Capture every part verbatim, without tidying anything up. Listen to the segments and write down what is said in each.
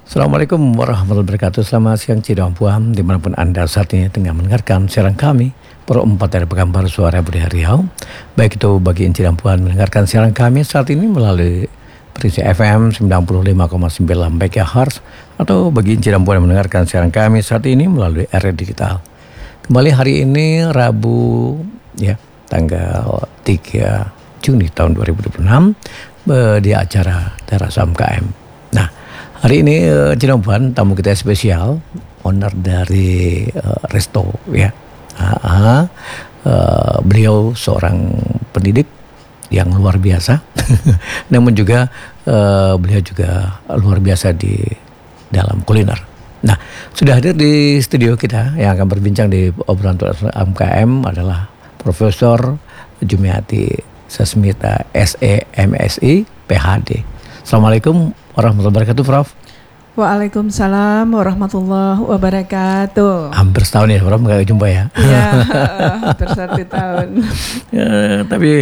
Assalamualaikum warahmatullahi wabarakatuh. Selamat siang Cidampuan, dimanapun Anda saat ini tengah mendengarkan siaran kami Pro empat dari Pekanbaru Suara Budaya Riau. Baik itu bagi Cidampuan mendengarkan siaran kami saat ini melalui frekuensi F M sembilan puluh lima koma sembilan MHz, atau bagi Cidampuan yang mendengarkan siaran kami saat ini melalui R R Digital. Kembali hari ini Rabu ya, tanggal tiga Juni tahun dua ribu dua puluh enam di acara Teras U M K M. Nah, hari ini uh, Cidampuan, tamu kita spesial, owner dari uh, Resto ya. Uh, uh, beliau seorang pendidik yang luar biasa, namun juga uh, beliau juga luar biasa di dalam kuliner. Nah, sudah hadir di studio kita yang akan berbincang di obrolan U M K M adalah Profesor Jumiati Sasmita S E M Si P H D. Assalamualaikum warahmatullahi wabarakatuh, Prof. Waalaikumsalam warahmatullahi wabarakatuh. Hampir setahun ya, Prof, nggak jumpa ya? Iya, hampir satu tahun. Ya, tapi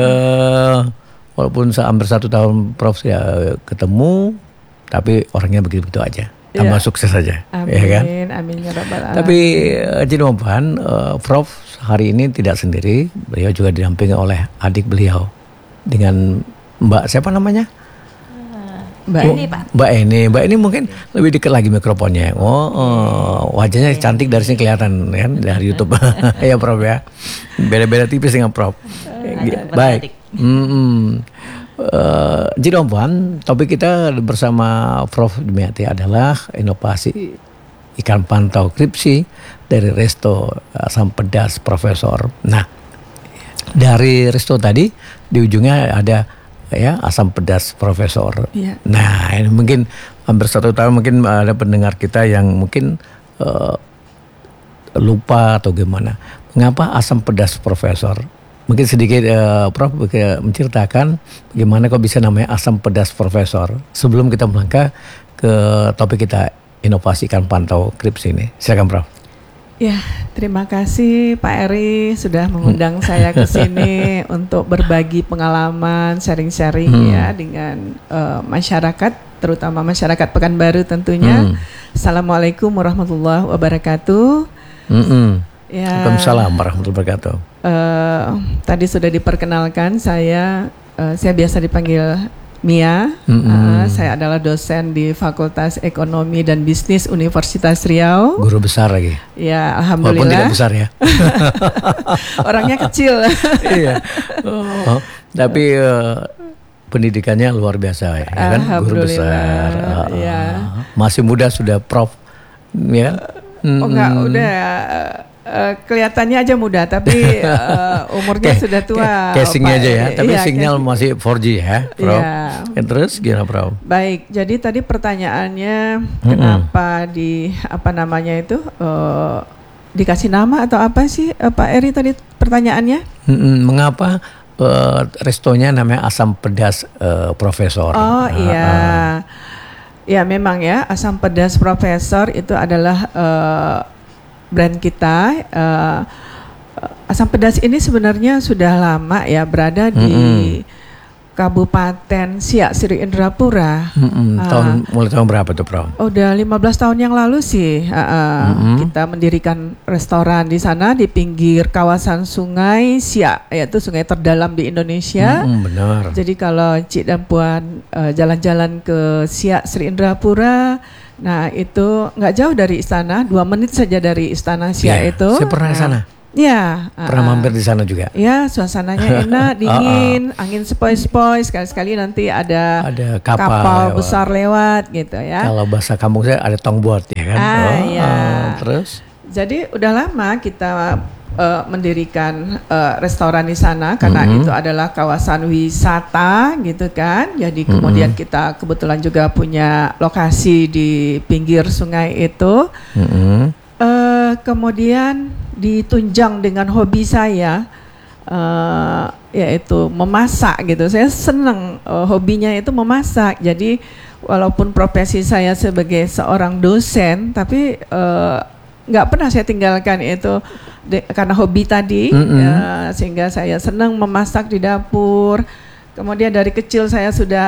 uh, walaupun hampir satu tahun Prof ya ketemu, tapi orangnya begitu-begitu aja. Tambah ya, sukses saja. Amin, ya kan? amin ya rabbal alamin. Tapi uh, Cidampuan, uh, Prof hari ini tidak sendiri, beliau juga didampingi oleh adik beliau dengan Mbak siapa namanya? Mbak oh, Eni, Pak. Mbak Eni, Mbak Eni mungkin lebih dekat lagi mikrofonnya. Oh, oh wajahnya cantik dari sini kelihatan kan dari YouTube. Ya Prof ya. Beda-beda tipis dengan Prof. Uh, Baik. Hmm. Uh, Cidampuan, topik kita bersama Prof Jumiati adalah inovasi ikan pantau kripsi dari Resto Asam Pedas Profesor. Nah, dari Resto tadi di ujungnya ada ya asam pedas Profesor. Ya. Nah, ini mungkin hampir satu tahun mungkin ada pendengar kita yang mungkin uh, lupa atau gimana. Mengapa asam pedas Profesor? Mungkin sedikit uh, Prof menceritakan bagaimana kok bisa namanya asam pedas Profesor sebelum kita melangkah ke topik kita inovasi ikan pantau kripsi ini. Silakan Prof. Ya, terima kasih Pak Eri sudah mengundang saya ke sini untuk berbagi pengalaman, sharing-sharing hmm. ya dengan uh, masyarakat, terutama masyarakat Pekanbaru tentunya. Hmm. Assalamualaikum warahmatullahi wabarakatuh. Hmm. Ya, Waalaikumsalam warahmatullahi wabarakatuh. Uh, tadi sudah diperkenalkan, saya uh, saya biasa dipanggil Mia. Mm-hmm. uh, saya adalah dosen di Fakultas Ekonomi dan Bisnis Universitas Riau. Guru besar lagi. Ya, alhamdulillah. Walaupun tidak besar ya. Orangnya kecil. Iya. Oh, tapi uh, pendidikannya luar biasa ya, kan? Guru besar. Uh, ya. Masih muda sudah Prof. Ya. Oh enggak, udah. Uh, Uh, kelihatannya aja muda, tapi uh, umurnya K- sudah tua. Casingnya aja ya, tapi iya, sinyal casing. Masih four G ya, Prof. Iya. Ya, terus gimana, Prof? Baik, jadi tadi pertanyaannya mm-hmm. kenapa di apa namanya itu uh, dikasih nama atau apa sih, uh, Pak Eri tadi pertanyaannya? Mm-hmm. Mengapa uh, restonya namanya Asam Pedas uh, Profesor? Oh uh, iya, uh. ya memang ya Asam Pedas Profesor itu adalah uh, brand kita. uh, Asam pedas ini sebenarnya sudah lama ya berada di mm-hmm. Kabupaten Siak Sri Indrapura. Mm-hmm. Uh, tahun mulai tahun berapa tuh, Prof? Udah lima belas tahun yang lalu sih. Uh, mm-hmm. Kita mendirikan restoran di sana di pinggir kawasan Sungai Siak, yaitu sungai terdalam di Indonesia. Mm-hmm, benar. Jadi kalau Cidampuan uh, jalan-jalan ke Siak Sri Indrapura, nah itu nggak jauh dari istana, dua menit saja dari istana Siak yeah, itu. Saya pernah ke sana. Ya, pernah uh, mampir di sana juga. Ya, suasananya enak, dingin, uh, uh. angin sepoi-sepoi. Sekali-sekali nanti ada, ada kapal, kapal lewat. besar lewat gitu ya. Kalau bahasa kampung saya ada tongboat ya kan. Ah, oh, ya. uh, terus? Jadi udah lama kita uh, mendirikan uh, restoran di sana karena mm-hmm. itu adalah kawasan wisata gitu kan. Jadi mm-hmm. kemudian kita kebetulan juga punya lokasi di pinggir sungai itu. Mm-hmm. Uh, kemudian ditunjang dengan hobi saya, uh, yaitu memasak gitu. Saya senang, uh, hobinya itu memasak. Jadi walaupun profesi saya sebagai seorang dosen, tapi nggak uh, pernah saya tinggalkan itu de- karena hobi tadi. Mm-hmm. Ya, sehingga saya senang memasak di dapur. Kemudian dari kecil saya sudah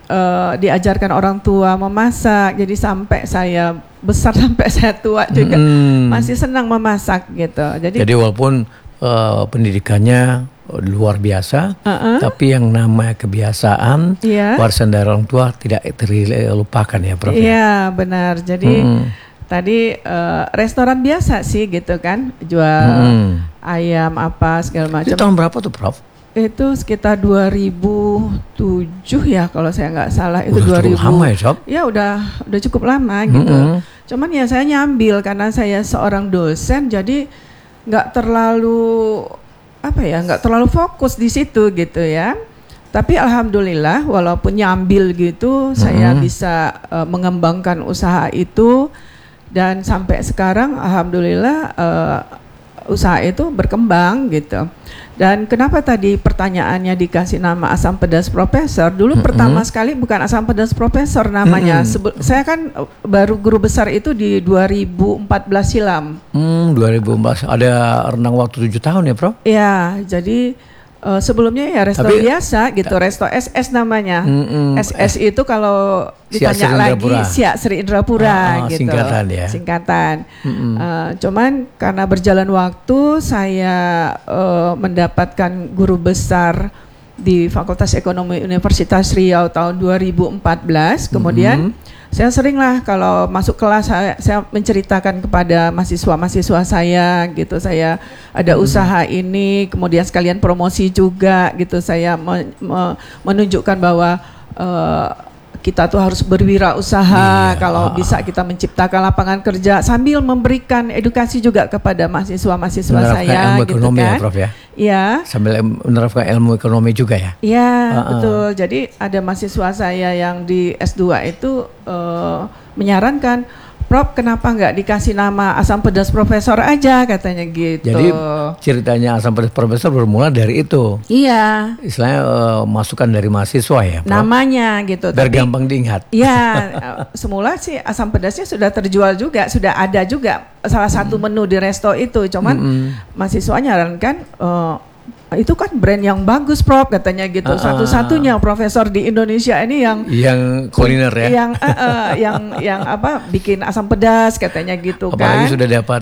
uh, diajarkan orang tua memasak, jadi sampai saya besar sampai saya tua juga hmm. masih senang memasak gitu. Jadi, jadi walaupun uh, pendidikannya luar biasa, uh-uh. tapi yang namanya kebiasaan yeah. warisan dari orang tua tidak terlupakan ya Prof. Iya yeah, benar. Jadi hmm. tadi uh, restoran biasa sih gitu kan, jual hmm. ayam apa segala macam. Itu tahun berapa tuh Prof? Itu sekitar dua ribu tujuh ya kalau saya nggak salah. Itu udah dua ribu. Cukup lama ya Sob? Ya udah udah cukup lama gitu. Hmm. Cuman ya saya nyambil karena saya seorang dosen, jadi nggak terlalu apa ya nggak terlalu fokus di situ gitu ya. Tapi alhamdulillah walaupun nyambil gitu mm-hmm. saya bisa uh, mengembangkan usaha itu, dan sampai sekarang alhamdulillah uh, usaha itu berkembang gitu. Dan kenapa tadi pertanyaannya dikasih nama asam pedas profesor? Dulu mm-hmm. pertama sekali bukan asam pedas profesor namanya. Mm-hmm. Sebe- saya kan baru guru besar itu di dua ribu empat belas silam. Hmm, dua ribu empat belas ada renang waktu tujuh tahun ya, Prof? Ya, jadi uh, sebelumnya ya resto Tapi, biasa gitu, resto S S namanya. Mm-mm. S S itu kalau ditanya lagi Siak Sri Indrapura ah, gitu. Singkatan ya. Singkatan. Uh, cuman karena berjalan waktu saya uh, mendapatkan guru besar di Fakultas Ekonomi Universitas Riau tahun dua ribu empat belas. Kemudian mm-hmm. saya seringlah kalau masuk kelas saya, saya menceritakan kepada mahasiswa-mahasiswa saya gitu, saya ada mm-hmm. usaha ini, kemudian sekalian promosi juga gitu, saya me, me, menunjukkan bahwa uh, kita tuh harus berwirausaha, iya. kalau bisa kita menciptakan lapangan kerja sambil memberikan edukasi juga kepada mahasiswa-mahasiswa menerapkan saya ilmu gitu ekonomi kan. Ya, Prof ya. Iya. Sambil menerapkan ilmu ekonomi juga ya. Iya, uh-uh. betul. Jadi ada mahasiswa saya yang di S dua itu uh, menyarankan, Prof, kenapa nggak dikasih nama asam pedas profesor aja, katanya gitu. Jadi ceritanya asam pedas profesor bermula dari itu. Iya. Istilahnya uh, masukan dari mahasiswa ya, Prof? Namanya gitu. Biar tapi, gampang diingat. Iya, semula sih asam pedasnya sudah terjual juga, sudah ada juga salah satu hmm. menu di resto itu. Cuman hmm. mahasiswa nyarankan, uh, itu kan brand yang bagus, Prof, katanya gitu. Uh, Satu-satunya profesor di Indonesia ini yang yang kuliner ya. Yang uh, uh, yang yang apa bikin asam pedas katanya gitu. Apalagi kan. Apalagi sudah dapat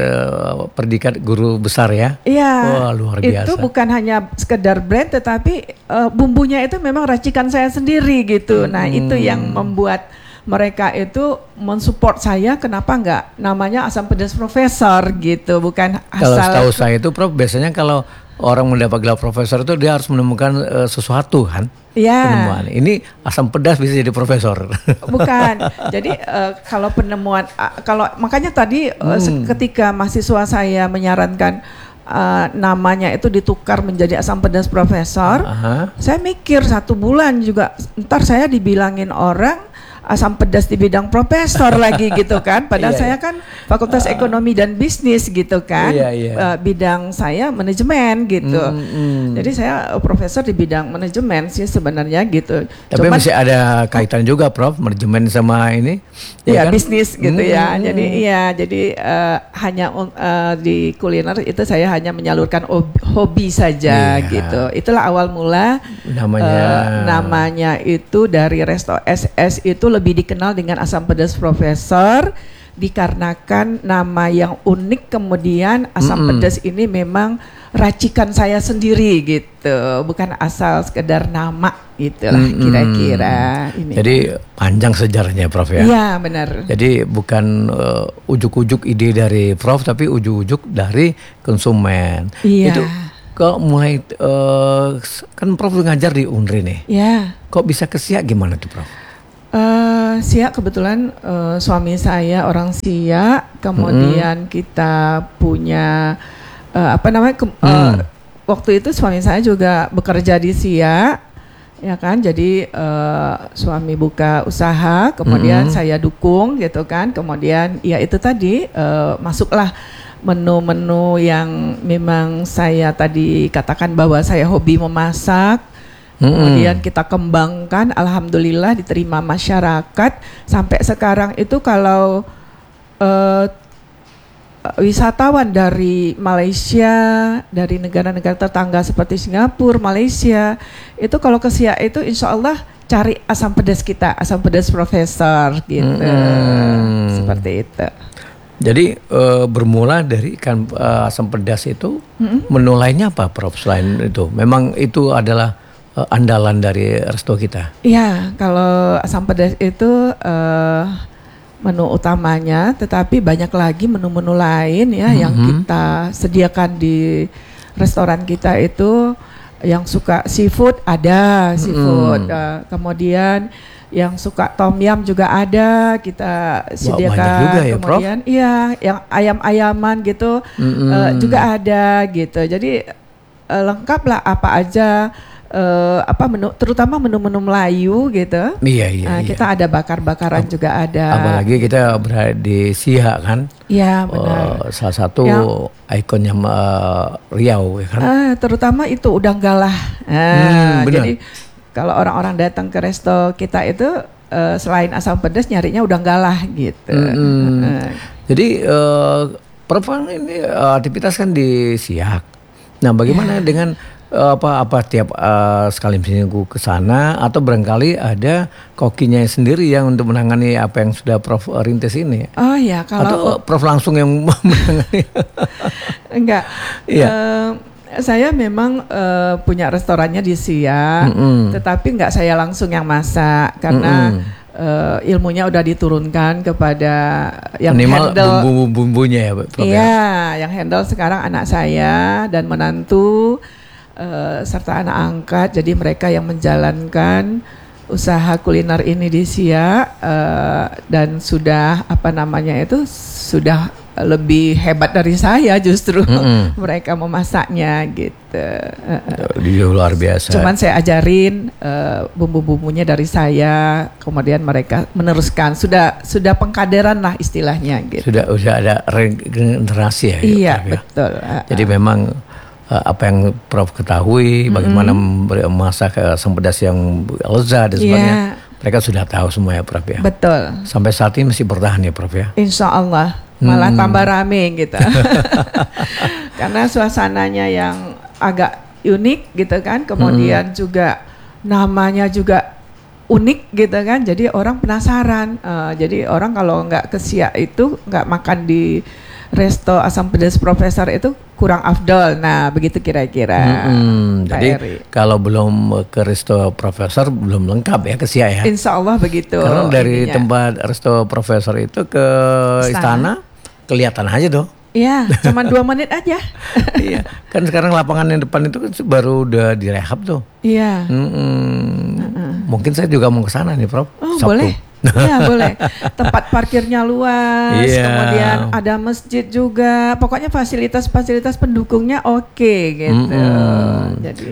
uh, predikat guru besar ya. Iya. Wah, luar biasa. Itu bukan hanya sekedar brand, tetapi uh, bumbunya itu memang racikan saya sendiri gitu. Nah, hmm. itu yang membuat mereka itu mensupport saya, kenapa enggak namanya asam pedas profesor gitu, bukan asal. Kalau setahu saya itu, Prof, biasanya kalau orang mendapat gelar profesor itu dia harus menemukan uh, sesuatu kan? Iya. Penemuan. Ini asam pedas bisa jadi profesor. Bukan. Jadi uh, kalau penemuan, uh, kalau makanya tadi uh, hmm. ketika mahasiswa saya menyarankan uh, namanya itu ditukar menjadi asam pedas profesor, uh-huh. saya mikir satu bulan juga, ntar saya dibilangin orang asam pedas di bidang profesor lagi gitu kan, padahal iya, saya kan Fakultas uh, Ekonomi dan Bisnis gitu kan, iya, iya. Uh, bidang saya manajemen gitu, mm, mm. jadi saya uh, profesor di bidang manajemen sih sebenarnya gitu. Tapi cuman, masih ada kaitan juga, Prof, manajemen sama ini, ya, ya kan? Bisnis gitu mm, ya. Jadi iya, jadi uh, hanya uh, di kuliner itu saya hanya menyalurkan hobi saja iya. gitu. Itulah awal mula namanya uh, namanya itu dari resto S S itu lebih dikenal dengan asam pedas profesor dikarenakan nama yang unik, kemudian asam mm-hmm. pedas ini memang racikan saya sendiri gitu, bukan asal sekedar nama gitulah mm-hmm. kira-kira ini. Jadi panjang sejarahnya, Prof ya. Iya, benar. Jadi bukan uh, ujuk-ujuk ide dari Prof, tapi ujuk-ujuk dari konsumen. Iya. Itu kok mulai uh, kan Prof ngajar di U N R I nih. Iya. Kok bisa ke Siak gimana tuh, Prof? Uh, Siak kebetulan uh, suami saya orang Siak, kemudian mm-hmm. kita punya uh, apa namanya ke, uh, mm. waktu itu suami saya juga bekerja di Siak, ya kan, jadi uh, suami buka usaha, kemudian mm-hmm. saya dukung gitu kan, kemudian ya itu tadi uh, masuklah menu-menu yang memang saya tadi katakan bahwa saya hobi memasak. Kemudian kita kembangkan, alhamdulillah diterima masyarakat. Sampai sekarang itu kalau uh, wisatawan dari Malaysia, dari negara-negara tetangga seperti Singapura, Malaysia, itu kalau ke Siak itu insya Allah cari asam pedas kita, asam pedas profesor gitu. Mm-hmm. Seperti itu. Jadi uh, bermula dari ikan uh, asam pedas itu, mm-hmm. menu lainnya apa, Prof? Selain itu, memang itu adalah uh, andalan dari resto kita. Iya, kalau asam pedas itu uh, menu utamanya, tetapi banyak lagi menu-menu lain ya, mm-hmm. yang kita sediakan di restoran kita itu. Yang suka seafood ada seafood, mm. uh, kemudian yang suka tom yum juga ada, kita sediakan. Wah, juga ya, kemudian Prof? Iya, yang ayam-ayaman gitu uh, juga ada gitu. Jadi uh, lengkap lah apa aja. Uh, apa menu, terutama menu-menu Melayu gitu. Iya iya. Nah, iya. Kita ada bakar-bakaran Ap- juga ada. Apalagi kita berada di Siak kan. Iya benar. Uh, salah satu yang, ikonnya uh, Riau ya kan. Uh, terutama itu udang galah. Nah, hmm, jadi kalau orang-orang datang ke resto kita itu uh, selain asam pedas nyarinya udang galah gitu. Hmm, uh. Jadi uh, Prof ini uh, aktivitas kan di Siak. Nah, bagaimana yeah. dengan apa apa tiap uh, sekali minggu ke sana atau barangkali ada kokinya sendiri yang untuk menangani apa yang sudah Prof rintis ini? Oh ya, kalau atau Prof langsung yang menangani? Enggak. Iya. Uh, saya memang uh, punya restorannya di Siak, mm-hmm. tetapi enggak saya langsung yang masak karena mm-hmm. uh, ilmunya udah diturunkan kepada yang minimal handle bumbu-bumbunya ya, Prof. Iya, yang handle sekarang anak saya dan menantu. Uh, serta anak angkat, jadi mereka yang menjalankan usaha kuliner ini di Siak uh, dan sudah apa namanya itu sudah lebih hebat dari saya justru mm-hmm. mereka memasaknya gitu. Uh, luar biasa. Cuman saya ajarin uh, bumbu-bumbunya dari saya, kemudian mereka meneruskan. Sudah sudah pengkaderan lah istilahnya gitu. Sudah sudah ada regenerasi ya. Iya ya, betul. Uh, Jadi memang Uh, apa yang Prof ketahui, mm-hmm. bagaimana memasak asam pedas yang lezat dan sebagainya, yeah. mereka sudah tahu semua ya, Prof ya. Betul. Sampai saat ini masih bertahan ya, Prof ya. Insya Allah, malah hmm. tambah rame gitu. Karena suasananya yang agak unik gitu kan, kemudian hmm. juga namanya juga unik gitu kan, jadi orang penasaran. Uh, jadi orang kalau nggak ke Siak itu nggak makan di resto asam pedas Profesor itu kurang afdol. Nah, begitu kira-kira. Hmm, jadi Eri. Kalau belum ke resto Profesor belum lengkap ya ke Siak ya. Insya Allah begitu. Karena dari ininya. Tempat resto Profesor itu ke istana, istana kelihatan aja tuh. Iya, cuma dua menit aja. Iya, kan sekarang lapangan yang depan itu kan baru udah direhab tuh. Iya. Hmm, uh-uh. Mungkin saya juga mau ke sana nih, Prof. Oh, Sabtu. Boleh. Ya boleh. Tempat parkirnya luas, yeah. kemudian ada masjid juga. Pokoknya fasilitas-fasilitas pendukungnya oke okay, gitu. Mm-hmm. Jadi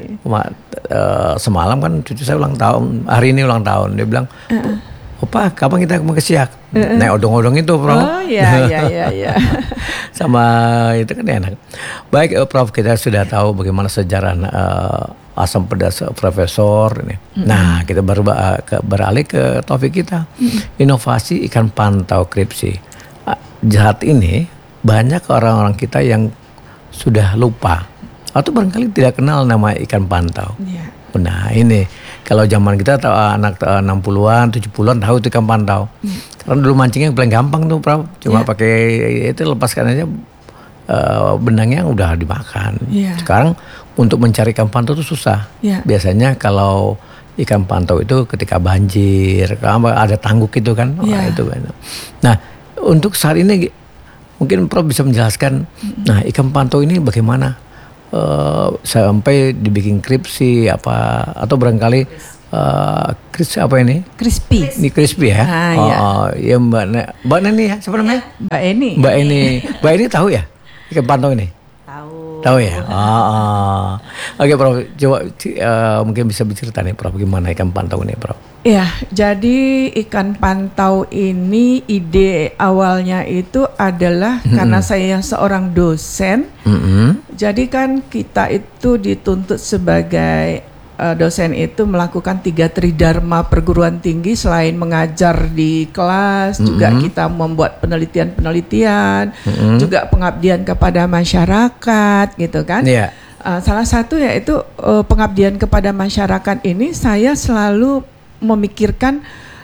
uh, semalam kan cucu saya ulang tahun, hari ini ulang tahun. Dia bilang, uh-uh. Opa, kapan kita mau ke Siak? Uh-uh. Naik odong-odong itu, Prof. Oh iya iya iya iya. Sama itu kan enak. Baik, Prof, kita sudah tahu bagaimana sejarah uh, asam pedas Profesor ini. Mm-hmm. Nah, kita baru beralih ke topik kita. Mm-hmm. Inovasi ikan pantau kripsi. Saat ini banyak orang-orang kita yang sudah lupa atau barangkali tidak kenal nama ikan pantau. Yeah. Nah, ini kalau zaman kita tahu anak enam puluhan, tujuh puluhan tahu itu ikan pantau. Mm. Karena dulu mancingnya paling gampang tuh, Prof. Cuma yeah. pakai itu lepaskan aja uh, benangnya udah dimakan. Yeah. Sekarang untuk mencari ikan pantau itu susah. Yeah. Biasanya kalau ikan pantau itu ketika banjir, ada tangguk itu kan, yeah. itu kan. Nah, untuk saat ini mungkin Prof bisa menjelaskan. Mm-hmm. Nah, ikan pantau ini bagaimana uh, sampai dibikin kripsi apa atau barangkali uh, kris apa ini? Crispy. Ini crispy ya? Ah, oh, ya. oh, ya Mbak Ne, Mbak Neni ya, siapa namanya? Mbak Eni. Mbak Eni, Mbak Eni tahu ya ikan pantau ini? Tahu ya. Oh, oh. Oke, Prof. Coba uh, mungkin bisa bercerita nih, Prof. Gimana ikan pantau ini, Prof? Ya, jadi ikan pantau ini ide awalnya itu adalah mm-hmm. karena saya seorang dosen. Mm-hmm. Jadi kan kita itu dituntut sebagai uh, dosen itu melakukan tiga tridharma perguruan tinggi selain mengajar di kelas, mm-hmm. juga kita membuat penelitian-penelitian, mm-hmm. juga pengabdian kepada masyarakat, gitu kan? Yeah. Uh, salah satu yaitu uh, pengabdian kepada masyarakat ini saya selalu memikirkan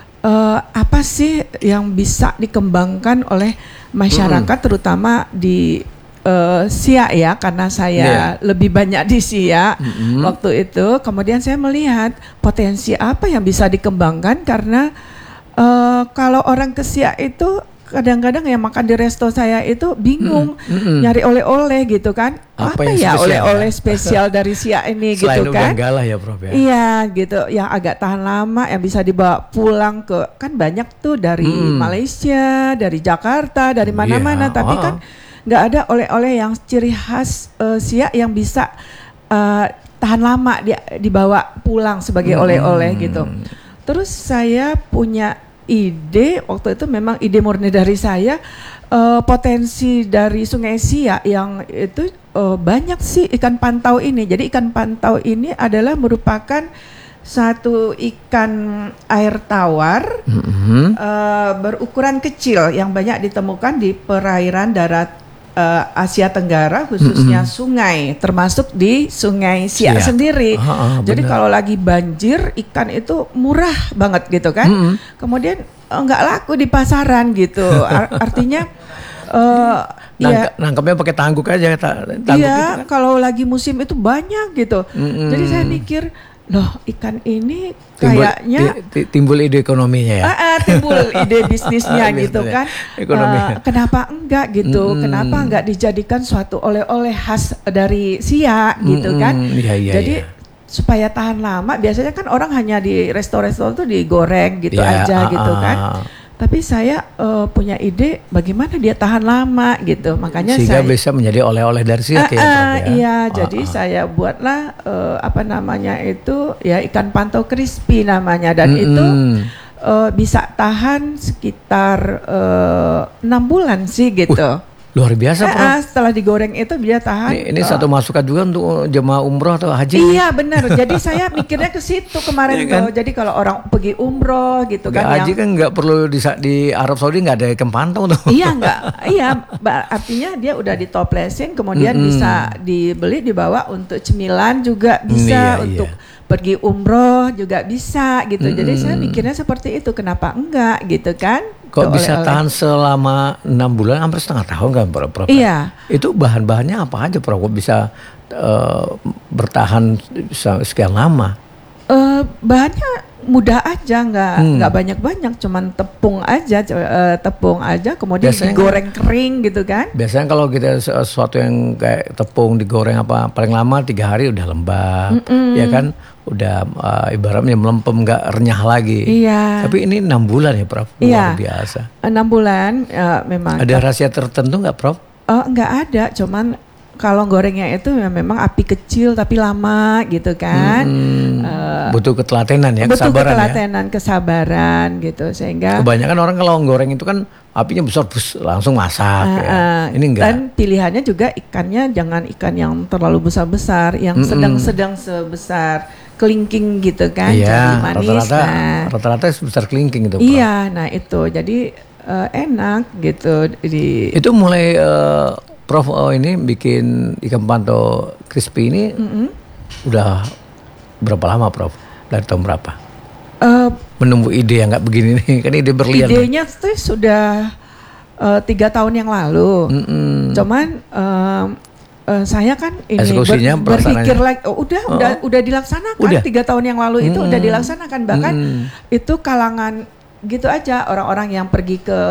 uh, apa sih yang bisa dikembangkan oleh masyarakat, mm-hmm. terutama di uh, Siak ya, karena saya yeah. lebih banyak di Siak mm-hmm. waktu itu. Kemudian saya melihat potensi apa yang bisa dikembangkan, karena uh, kalau orang ke Siak itu kadang-kadang yang makan di resto saya itu bingung mm, mm, mm. nyari oleh-oleh gitu kan. Apa, apa ya oleh-oleh spesial dari Siak ini gitu kan. Selain udang galah ya Prof ya. Iya gitu, yang agak tahan lama, yang bisa dibawa pulang ke, kan banyak tuh dari mm. Malaysia, dari Jakarta, dari mana-mana, yeah. tapi oh. kan nggak ada oleh-oleh yang ciri khas uh, Siak yang bisa uh, tahan lama dia dibawa pulang sebagai mm. oleh-oleh gitu. Terus saya punya ide waktu itu, memang ide murni dari saya, uh, potensi dari Sungai Siak yang itu uh, banyak sih ikan pantau ini. Jadi ikan pantau ini adalah merupakan satu ikan air tawar mm-hmm. uh, berukuran kecil yang banyak ditemukan di perairan darat uh, Asia Tenggara, khususnya mm-hmm. sungai, termasuk di Sungai Siak, Siak. sendiri. Ah, ah, Jadi bener. Kalau lagi banjir, ikan itu murah banget gitu kan. Mm-hmm. Kemudian nggak laku di pasaran gitu. Artinya uh, Nangka, ya, nangkapnya pakai tangguk aja. Tangguk iya, kan? Kalau lagi musim itu banyak gitu. Mm-hmm. Jadi saya mikir, loh ikan ini timbul, kayaknya ti, timbul ide ekonominya ya. Uh, uh, timbul ide bisnisnya gitu kan. Uh, kenapa enggak gitu? Mm-hmm. Kenapa enggak dijadikan suatu oleh-oleh khas dari Siak gitu mm-hmm. kan? Iya, iya, Jadi iya. supaya tahan lama, biasanya kan orang hanya di resto-resto tuh digoreng gitu yeah, aja uh, gitu kan. Uh, Tapi saya uh, punya ide bagaimana dia tahan lama gitu. Makanya sehingga saya bisa menjadi oleh-oleh dari Siak uh, ya, Prof, ya. Iya, uh, jadi uh. saya buatlah uh, apa namanya itu ya ikan pantau crispy namanya, dan mm-hmm. itu uh, bisa tahan sekitar uh, enam bulan sih gitu. Uh. Luar biasa, Prof. Uh, setelah digoreng itu dia tahan. Ini, ini uh, satu masukan juga untuk jemaah umroh atau haji. Iya benar. Jadi saya mikirnya ke situ kemarin kan? Tuh. Jadi kalau orang pergi umroh gitu Gak kan. Haji yang, kan nggak perlu di, di Arab Saudi nggak ada ikan pantau tuh. Iya nggak. Iya. Artinya dia udah ditoplesin, kemudian mm-hmm. bisa dibeli dibawa untuk cemilan juga bisa, mm, iya, untuk iya. pergi umroh juga bisa gitu. Mm-hmm. Jadi saya mikirnya seperti itu. Kenapa enggak gitu kan? Kok bisa oleh-oleh. Tahan selama enam bulan, hampir setengah tahun kan, Prof? Iya. Itu bahan-bahannya apa aja, Prof? Kok bisa uh, bertahan sekian lama? Uh, bahannya mudah aja, nggak nggak hmm. banyak-banyak, cuman tepung aja, uh, tepung aja, kemudian biasanya digoreng kan, kering gitu kan? Biasanya kalau kita sesuatu yang kayak tepung digoreng apa paling lama tiga hari udah lembab, mm-mm. ya kan? Udah uh, ibaratnya melempem, nggak renyah lagi. Iya. Tapi ini enam bulan ya, Prof? Luar iya. biasa. Enam bulan uh, memang. Ada rahasia tertentu nggak, Prof? Oh, nggak ada, cuman kalau gorengnya itu ya memang api kecil tapi lama gitu kan. Hmm, uh, butuh ketelatenan ya, butuh kesabaran ketelatenan, ya. kesabaran gitu, sehingga kebanyakan orang kalau goreng itu kan apinya besar, bus, langsung masak. Uh, ya. uh, Ini enggak. Dan pilihannya juga ikannya jangan ikan yang terlalu besar-besar, yang mm-mm. sedang-sedang sebesar kelingking gitu kan, iya, jadi manis. Rata-rata, nah, rata-rata sebesar kelingking itu. Iya, Prof. Nah itu jadi uh, enak gitu. Di itu mulai uh, Prof oh ini bikin ikan pantau crispy ini mm-hmm. udah berapa lama, Prof? Dari tahun berapa? Uh, Menunggu ide yang nggak begini nih, kan ide berlian. Idenya tuh sudah uh, tiga tahun yang lalu. Mm-hmm. Cuman uh, uh, saya kan ini ber, berpikir lagi, oh, udah oh. udah udah dilaksanakan udah. tiga tahun yang lalu itu mm-hmm. udah dilaksanakan, bahkan mm-hmm. itu kalangan gitu aja, orang-orang yang pergi ke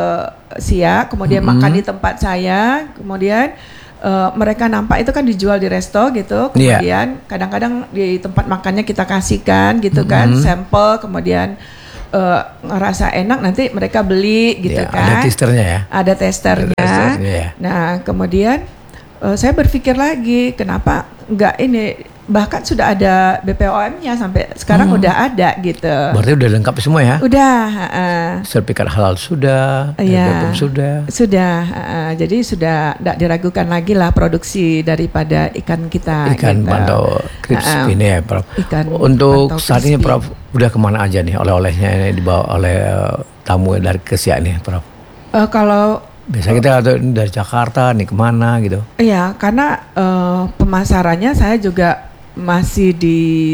Siak kemudian mm-hmm. makan di tempat saya, kemudian uh, mereka nampak itu kan dijual di resto gitu, kemudian yeah. kadang-kadang di tempat makannya kita kasihkan gitu mm-hmm. kan sampel, kemudian uh, ngerasa enak nanti mereka beli gitu yeah, kan, ada testernya ya, ada testernya, ada testernya ya. Nah kemudian uh, saya berpikir lagi, kenapa enggak ini, bahkan sudah ada B P O M-nya sampai sekarang hmm. udah ada gitu. Berarti udah lengkap semua ya? Udah. Uh, Sertifikat halal sudah, ya, sudah. Sudah. Uh, jadi sudah tidak diragukan lagi lah produksi daripada ikan kita. Ikan gitu. pantau crispy uh, ini ya, Prof. Ikan untuk saat ini, Prof, udah kemana aja nih oleh-olehnya ini dibawa oleh uh, tamu dari ke Siak nih, Prof? Uh, kalau biasa kita dari Jakarta nih kemana gitu? Iya, karena uh, pemasarannya saya juga masih di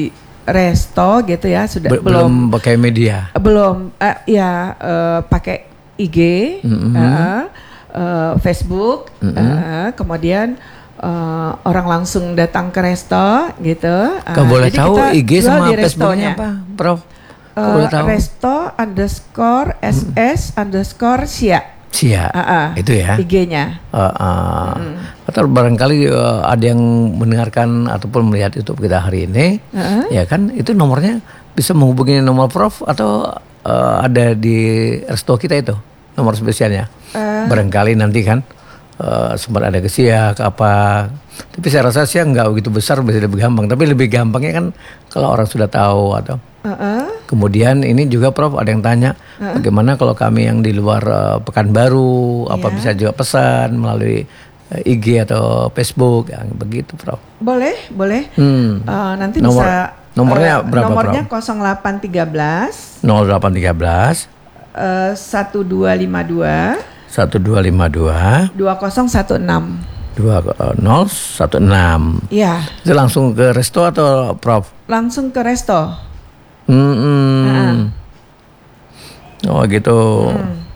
resto gitu ya, sudah Be- belum pakai media. belum uh, ya uh, pakai I G, Mm-hmm. uh, uh, Facebook, Mm-hmm. uh, kemudian uh, orang langsung datang ke resto gitu. Uh, Kalau boleh jadi tahu kita I G jual sama di Facebooknya restonya. apa, Prof? Kalau Uh, boleh tahu. resto underscore ss underscore sia. Sia, Uh-uh. itu ya. I G-nya. Uh, uh. Atau barangkali uh, ada yang mendengarkan ataupun melihat YouTube kita hari ini, Uh-uh. ya kan, itu nomornya bisa menghubungi nomor Prof atau uh, ada di resto kita itu nomor spesialnya. Uh. Barangkali nanti kan uh, sempat ada ke Siak apa, tapi saya rasa Siak nggak begitu besar, bisa lebih gampang. Tapi lebih gampangnya kan kalau orang sudah tahu atau. Uh-uh. Kemudian ini juga Prof ada yang tanya uh-uh. bagaimana kalau kami yang di luar uh, Pekanbaru, apa Yeah. bisa juga pesan melalui uh, I G atau Facebook, yang begitu Prof. Boleh, boleh. Hmm. Uh, nanti Nomor- bisa nomornya uh, berapa, nomornya Prof? nol delapan tiga belas nol delapan tiga belas uh, satu dua lima dua satu dua lima dua dua nol satu enam. dua nol satu enam. Ya, Itu langsung ke resto atau Prof? langsung ke resto. Hmm, hmm. Oh gitu. Hmm.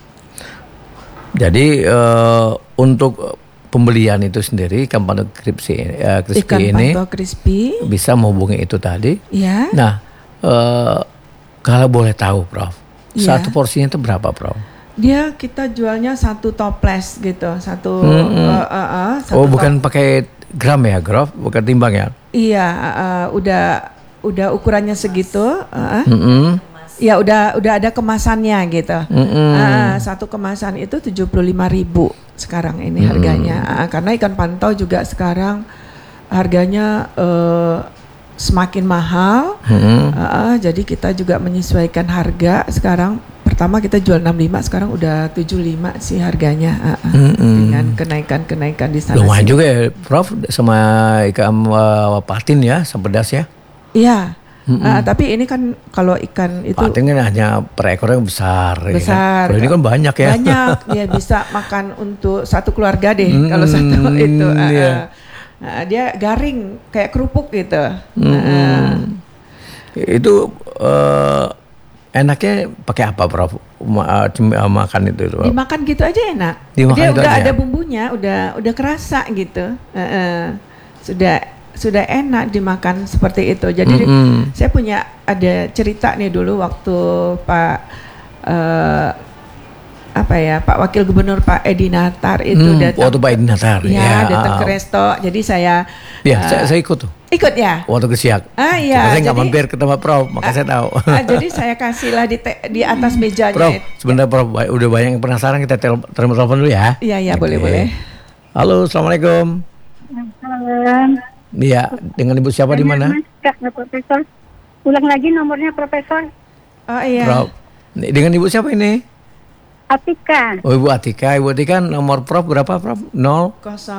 Jadi uh, untuk pembelian itu sendiri ikan panto crispy, uh, crispy Ikan ini panto crispy. bisa menghubungi itu tadi. Ya. Nah, uh, kalau boleh tahu, Prof, Iya. satu porsinya itu berapa, Prof? Dia kita jualnya satu toples gitu, satu. Hmm, hmm. uh, uh, uh, satu Oh, top- bukan pakai gram ya, Prof? Bukan timbang ya? Iya, uh, uh, udah udah ukurannya segitu. Uh, uh. Mm-mm. Ya udah udah ada kemasannya gitu. Mm-mm. Uh, satu kemasan itu tujuh puluh lima ribu sekarang ini Mm-mm. harganya. Uh, karena ikan pantau juga sekarang harganya uh, semakin mahal. Mm-mm. Uh, jadi kita juga menyesuaikan harga sekarang. Pertama kita jual enam puluh lima, sekarang udah tujuh puluh lima sih harganya. Uh, uh, Mm-mm. dengan kenaikan-kenaikan di sana. Lumayan sini. juga ya, Prof, sama ikan uh, patin ya, sama pedas ya. Iya. Uh, tapi ini kan kalau ikan itu Patin kan hanya per ekornya besar. ya kan? besar. Kalau ini kan banyak ya. Banyak, dia bisa makan untuk satu keluarga deh. Mm, kalau satu itu, uh, iya. uh, uh, dia garing kayak kerupuk gitu. Mm, Uh, Itu uh, enaknya pakai apa, Prof? Ma- uh, makan itu, Prof? dimakan gitu aja enak. Dimakan dia itu udah aja? ada bumbunya, udah udah kerasa gitu. Uh, uh, sudah sudah enak dimakan seperti itu. Jadi Mm-mm. saya punya ada cerita nih dulu waktu Pak uh, apa ya Pak Wakil Gubernur Pak Edi Natar itu Hmm, datang. waktu Pak Edi Natar, Ya, ya. datang ke resto. Jadi saya Ya, uh, saya, saya ikut tuh. ikut ya. Waktu ke Siak. Ah iya. Cuma saya nggak jadi- mampir ke tempat Prof, maka saya tahu. ah, jadi saya kasihlah di te- di atas mejanya. Prof, itu. sebentar Prof, ba- udah banyak yang penasaran, kita tel- terima telepon dulu ya. Iya iya Oke. boleh boleh. Halo, assalamualaikum. Salam. Iya, dengan ibu siapa di mana? Mas, Kak, Profesor. Ulang lagi nomornya Profesor. Oh iya. Prof. Nih, dengan ibu siapa ini? Atika. Oh, Ibu Atika. Ibu Atika nomor Prof berapa, Prof? nol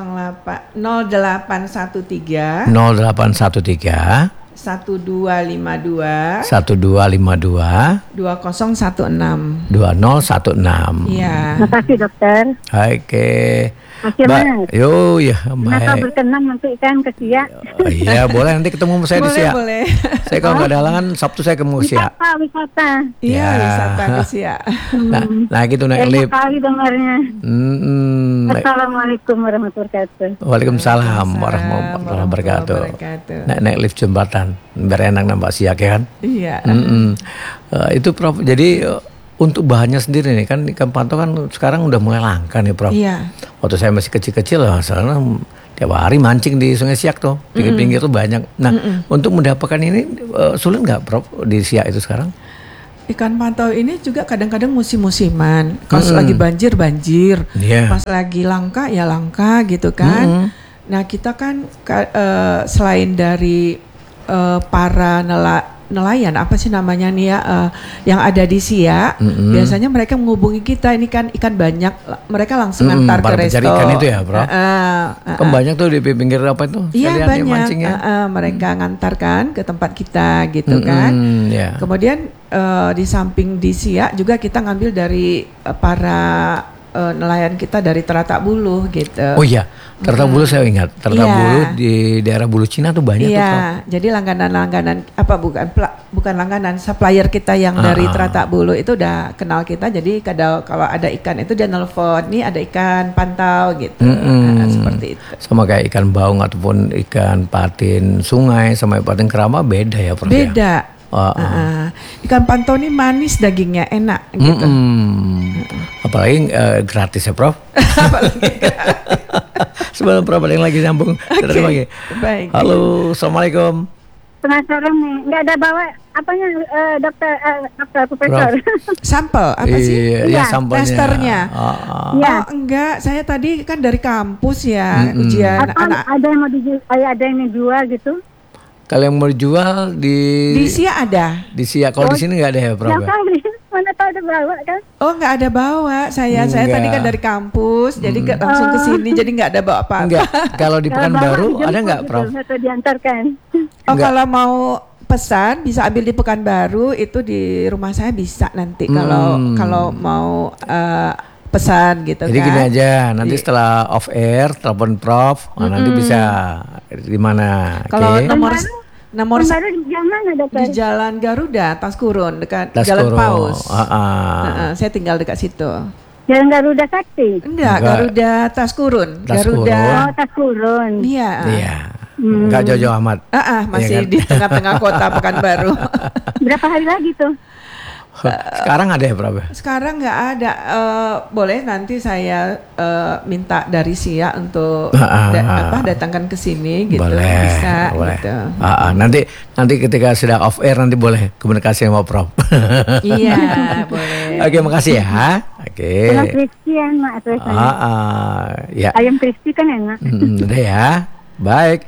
nol delapan satu tiga nol delapan satu tiga satu dua lima dua satu dua lima dua dua nol satu enam. dua nol satu enam. Iya. Makasih dokter. Oke. Makasih Mbak, Mas. yo ya, Kenapa baik. berkenan nanti kan ke Siak? Oh, iya, boleh nanti ketemu sama saya di Boleh Siak. boleh. Saya kalau nggak ada halangan Sabtu saya ketemu ke Siak. Wisata, wisata. Iya Ya. wisata ke Siak. Nah, nah gitu naik Banyak lift. kali dengarnya. Hmm, naik- Assalamualaikum warahmatullahi wabarakatuh. Waalaikumsalam warahmatullahi wabarakatuh. wabarakatuh. Naik, naik lift jembatan, biar enak nampak Siak ya kan. Iya. Mm-mm. Eh, itu Prof. Jadi eh, untuk bahannya sendiri nih kan ikan panto kan sekarang udah mulai langka nih Prof. Iya. Waktu saya masih kecil-kecil lah, soalnya tiap hari mancing di Sungai Siak tuh, pinggir-pinggir tuh banyak. Nah, untuk mendapatkan ini eh, sulit nggak Prof di Siak itu sekarang? Ikan pantau ini juga kadang-kadang musim-musiman. Kalau Mm-mm. lagi banjir banjir, Iya. pas lagi langka ya langka gitu kan. Mm-mm. Nah kita kan ka- eh, selain dari eh, para nela- nelayan apa sih namanya nih ya eh, yang ada di Siak, Mm-mm. biasanya mereka menghubungi kita ini kan ikan banyak, mereka langsung Mm-mm, antar ke para resto. pencari ikan itu ya, Bro? Eh, eh, eh, Kan banyak tuh di pinggir apa itu? Iya Saya lihat dia banyak, mancingnya. eh, eh, mereka ngantarkan ke tempat kita gitu Mm-mm, kan. ya. Kemudian eh, di samping di Siak juga kita ngambil dari eh, para uh, nelayan kita dari Teratak Bulu gitu. Oh iya, Teratak Bulu saya ingat. Teratak Iya. Bulu di daerah Bulu Cina tuh banyak tuh, Prof. Iya, jadi langganan-langganan apa bukan pla- bukan langganan supplier kita yang Ah, dari ah. Teratak Bulu itu udah kenal kita. Jadi kadang kalau ada ikan itu dia nelfon, nih ada ikan pantau gitu. Mm-mm. Nah, seperti itu. Sama kayak ikan baung ataupun ikan patin sungai sama patin kerama beda ya, Prof. ya? Beda. Ah, ah. Uh-uh. Ikan pantau ini manis dagingnya, enak gitu. Mm-mm. Apalagi eh, gratis ya, Prof. Sebelum Prof ada yang lagi nyambung, kita Oke, lagi. baik. Halo, assalamualaikum. Penasaran nih, nggak ada bawa apanya eh, dokter eh, dokter profesor. Sampel apa sih? Iya, Iya, ya, sampelnya. testernya. Ah, ah. Iya. Oh enggak, saya tadi kan dari kampus ya Mm-mm. ujian Atau anak ada yang mau dijual, ada yang dijual gitu? Kalau yang mau dijual di di Sia ada. di Siak, kalau di sini nggak ada ya, Prof. Yang ya? kali mana tahu ada bawa kan? Oh nggak ada bawa saya, saya Enggak. tadi kan dari kampus, jadi ke, langsung ke sini, jadi nggak ada bawa apa-apa. Enggak. Kalau di Kalau bawa Pekanbaru dijemput ada nggak, gitu, Prof? atau diantarkan? Oh Enggak. kalau mau pesan bisa ambil di Pekanbaru, itu di rumah saya bisa nanti kalau Hmm. kalau mau eh, pesan gitu Jadi kan. gini aja, nanti Di- setelah off air telepon Prof, nah, nanti bisa di mana? Kalau Oke. nomor Pekanbaru- nomor Pekanbaru di mana dokter? di Jalan Garuda, Taskurun, dekat Tas Jalan Koro. Paus. Ah, ah. Heeh, saya tinggal dekat situ. Jalan Garuda Sakti. Enggak, Enggak. Garuda Taskurun. Taskurun. Garuda. Oh, tas turun. Iya. Iya. Enggak jauh-jauh amat. Ah, ah, masih Iya kan? di tengah-tengah kota Pekanbaru. Berapa hari lagi tuh? Sekarang ada ya, Prof? Sekarang nggak ada. Eh, boleh nanti saya eh, minta dari Sia untuk Ah, ah. da- apa datangkan ke sini gitu. Boleh, Bisa boleh. gitu. Ah, ah. Nanti nanti ketika sudah off air nanti boleh komunikasi sama Prof. Iya, boleh. Oke, makasih ya. Oke. Ayam crispy ya, Mak. Biasanya. Ah, ah. Ya. Ayam crispy kan enak. Hmm, udah ya. Baik.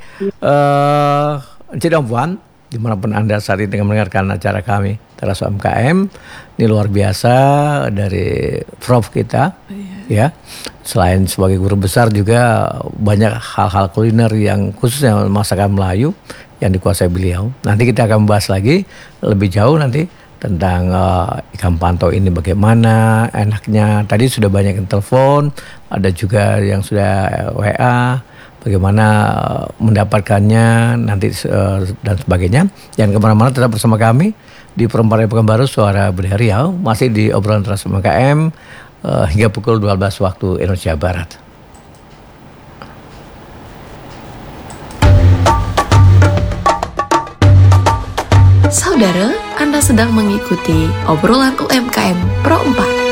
Eh, Cidong Puan, dimanapun Anda saat ini tengah mendengarkan acara kami Teras U M K M, ini luar biasa dari Prof kita, ya. Selain sebagai guru besar juga banyak hal-hal kuliner yang khususnya masakan Melayu yang dikuasai beliau. Nanti kita akan bahas lagi lebih jauh nanti tentang eh, ikan pantau ini bagaimana enaknya. Tadi sudah banyak yang telepon, ada juga yang sudah W A. Bagaimana uh, mendapatkannya nanti uh, dan sebagainya. Jangan kemana-mana, tetap bersama kami di Perempatan Pekanbaru Suara Budaya Riau, masih di obrolan Teras U M K M uh, hingga pukul dua belas waktu Indonesia Barat. Saudara, Anda sedang mengikuti obrolan U M K M Pro empat.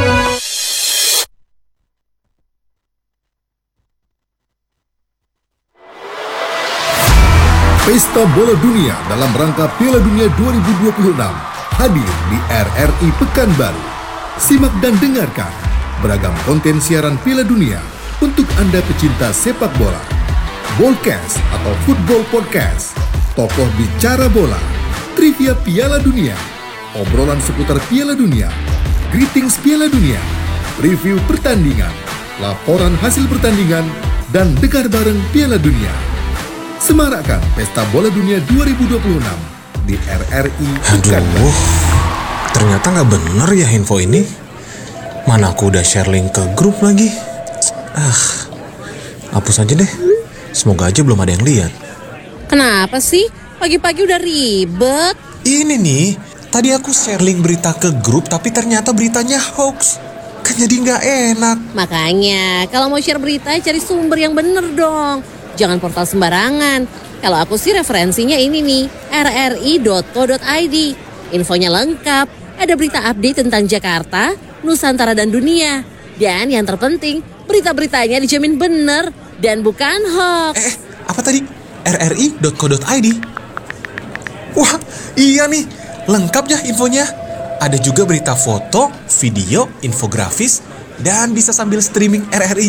Pesta Bola Dunia dalam rangka Piala Dunia dua ribu dua puluh enam hadir di R R I Pekanbaru. Simak dan dengarkan beragam konten siaran Piala Dunia untuk Anda pecinta sepak bola. Bolcast atau Football Podcast, tokoh bicara bola, trivia Piala Dunia, obrolan seputar Piala Dunia, greetings Piala Dunia, review pertandingan, laporan hasil pertandingan, dan dengar bareng Piala Dunia. Semarakkan Pesta Bola Dunia dua ribu dua puluh enam di R R I Pekanbaru. Aduh, ternyata nggak bener ya info ini. Mana aku udah share link ke grup lagi. Ah, hapus aja deh. Semoga aja belum ada yang lihat. Kenapa sih? Pagi-pagi udah ribet. Ini nih, tadi aku share link berita ke grup tapi ternyata beritanya hoax. Kan jadi nggak enak. Makanya, kalau mau share berita cari sumber yang bener dong. Jangan portal sembarangan. Kalau aku sih referensinya ini nih, r r i dot co dot i d. Infonya lengkap, ada berita update tentang Jakarta, Nusantara dan dunia. Dan yang terpenting, berita-beritanya dijamin bener dan bukan hoax. Eh, apa tadi? r r i dot co dot i d. Wah, iya nih, lengkap ya infonya. Ada juga berita foto, video, infografis, dan bisa sambil streaming R R I